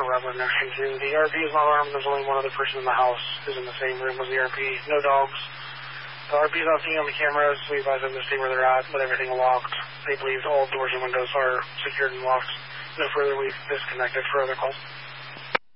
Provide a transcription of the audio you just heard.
robbery and everything too. The RP is not armed. There's only one other person in the house who's in the same room as the RP. No dogs. The RP is not seen on the cameras. We advise them to stay where they're at, but everything locked. They believe all doors and windows are secured and locked. No further, we've disconnected for other calls.